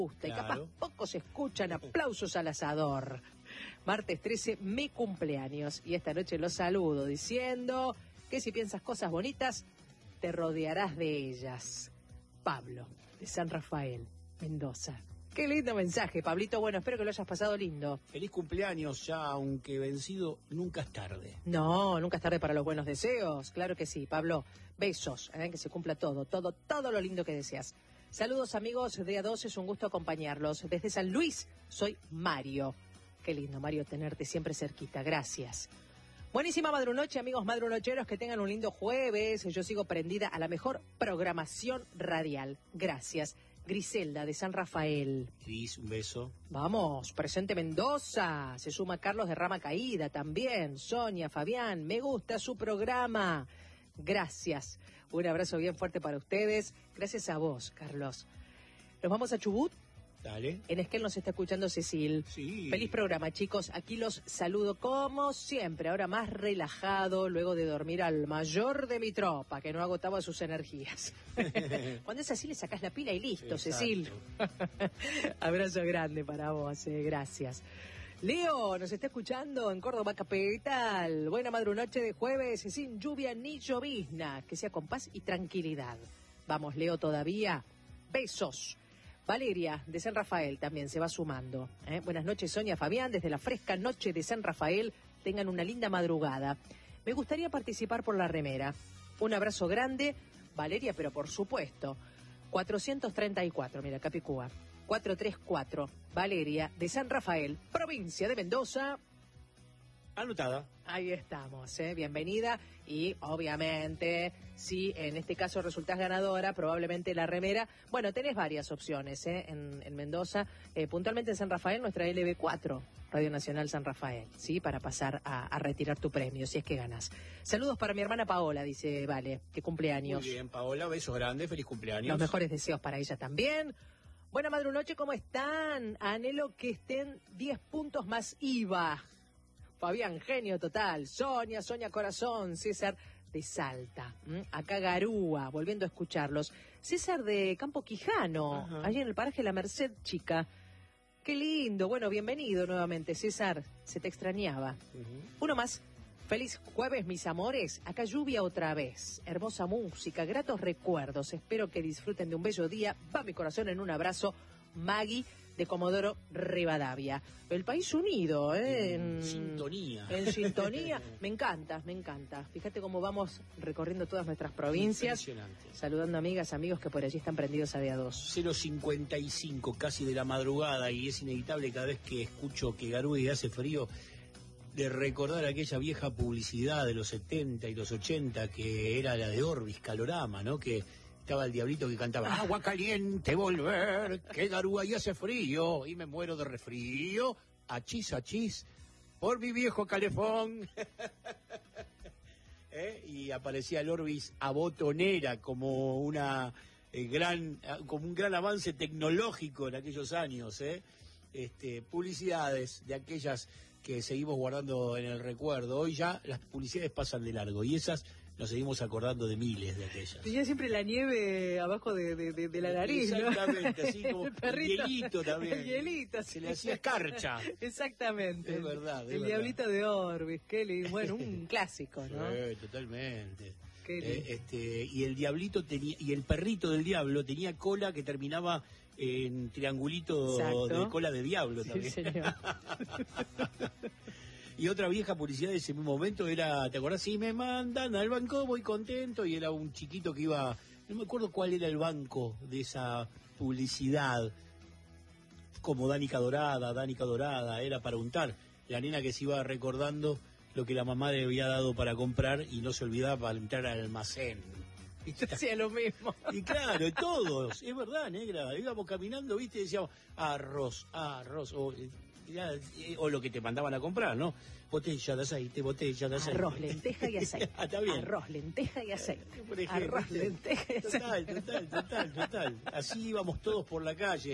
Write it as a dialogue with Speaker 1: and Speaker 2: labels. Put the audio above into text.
Speaker 1: gusta y capaz pocos escuchan aplausos al asador. Martes 13, mi cumpleaños, y esta noche los saludo diciendo que si piensas cosas bonitas, te rodearás de ellas. Pablo, de San Rafael, Mendoza. Qué lindo mensaje, Pablito. Bueno, espero que lo hayas pasado lindo.
Speaker 2: Feliz cumpleaños, ya aunque vencido, nunca es tarde.
Speaker 1: No, nunca es tarde para los buenos deseos. Claro que sí, Pablo. Besos, que se cumpla todo lo lindo que deseas. Saludos, amigos de A2, es un gusto acompañarlos. Desde San Luis, soy Mario. Qué lindo, Mario, tenerte siempre cerquita. Gracias. Buenísima madrunoche, amigos madrunocheros, que tengan un lindo jueves. Yo sigo prendida a la mejor programación radial. Gracias. Griselda, de San Rafael.
Speaker 2: Cris, un beso.
Speaker 1: Vamos, presente Mendoza. Se suma Carlos de Rama Caída también. Sonia, Fabián, me gusta su programa. Gracias. Un abrazo bien fuerte para ustedes. Gracias a vos, Carlos. Nos vamos a Chubut.
Speaker 2: Dale.
Speaker 1: En Esquel nos está escuchando Cecil.
Speaker 2: Sí.
Speaker 1: Feliz programa, chicos. Aquí los saludo como siempre. Ahora más relajado, luego de dormir al mayor de mi tropa, que no agotaba sus energías. Cuando es así, le sacás la pila y listo, exacto. Cecil. Abrazo grande para vos, gracias. Leo nos está escuchando en Córdoba capital. Buena madrunoche de jueves, sin lluvia ni llovizna. Que sea con paz y tranquilidad. Vamos, Leo, todavía. Besos. Valeria, de San Rafael, también se va sumando. Buenas noches, Sonia, Fabián, desde la fresca noche de San Rafael. Tengan una linda madrugada. Me gustaría participar por la remera. Un abrazo grande, Valeria, pero por supuesto. 434, mira, Capicúa. 434, Valeria, de San Rafael, provincia de Mendoza.
Speaker 2: Anotada.
Speaker 1: Ahí estamos, bienvenida. Y obviamente, si en este caso resultás ganadora, probablemente la remera. Bueno, tenés varias opciones en Mendoza. Puntualmente en San Rafael, nuestra LB4, Radio Nacional San Rafael, ¿sí? Para pasar a retirar tu premio, si es que ganas. Saludos para mi hermana Paola, dice Vale, que cumpleaños.
Speaker 2: Muy bien, Paola, besos grandes, feliz cumpleaños.
Speaker 1: Los mejores deseos para ella también. Buena madrunoche, ¿cómo están? Anhelo que estén 10 puntos más IVA. Fabián, genio total. Sonia Corazón. César de Salta. Acá Garúa, volviendo a escucharlos. César de Campo Quijano, allí en el paraje La Merced, chica. Qué lindo. Bueno, bienvenido nuevamente, César. Se te extrañaba. Uno más. Feliz jueves, mis amores. Acá lluvia otra vez. Hermosa música, gratos recuerdos. Espero que disfruten de un bello día. Va mi corazón en un abrazo. Maggie, de Comodoro Rivadavia. El país unido,
Speaker 2: En sintonía.
Speaker 1: En sintonía. Me encanta. Fíjate cómo vamos recorriendo todas nuestras provincias.
Speaker 2: Impresionante.
Speaker 1: Saludando amigas, amigos que por allí están prendidos a día 2.
Speaker 2: 0:55 casi de la madrugada, y es inevitable cada vez que escucho que Garúa hace frío de recordar aquella vieja publicidad de los 70 y los 80 que era la de Orbis Calorama, ¿no? Que estaba el diablito que cantaba agua caliente volver, que Garúa y hace frío y me muero de resfrío, achis, por mi viejo calefón. Y aparecía el Orbis a botonera como un gran avance tecnológico en aquellos años, publicidades de aquellas que seguimos guardando en el recuerdo. Hoy ya las publicidades pasan de largo y esas nos seguimos acordando de miles de aquellas.
Speaker 1: Tenía siempre la nieve abajo de la nariz,
Speaker 2: exactamente,
Speaker 1: ¿no?
Speaker 2: así como el hielito también.
Speaker 1: El hielito.
Speaker 2: Se le hacía escarcha.
Speaker 1: Exactamente.
Speaker 2: Es verdad.
Speaker 1: El diablito de Orbis, Kelly. Bueno, un clásico, ¿no?
Speaker 2: Sí, totalmente. Y el diablito tenía, y el perrito del diablo tenía cola que terminaba en triangulito. Exacto. De cola de diablo también. Sí, señor. Y otra vieja publicidad de ese mismo momento era, ¿te acordás? Si me mandan al banco voy contento, y era un chiquito que iba, no me acuerdo cuál era el banco de esa publicidad, como Danica Dorada, era para untar. La nena que se iba recordando lo que la mamá le había dado para comprar y no se olvidaba para entrar al almacén.
Speaker 1: Hacía lo mismo.
Speaker 2: Y claro, todos, es verdad, negra, íbamos caminando, viste, y decíamos, arroz, o lo que te mandaban a comprar, ¿no? Botella de aceite.
Speaker 1: Arroz, lenteja y aceite.
Speaker 2: Está bien.
Speaker 1: Arroz, lenteja y aceite.
Speaker 2: Por ejemplo,
Speaker 1: arroz, lenteja y aceite.
Speaker 2: Total. Así íbamos todos por la calle.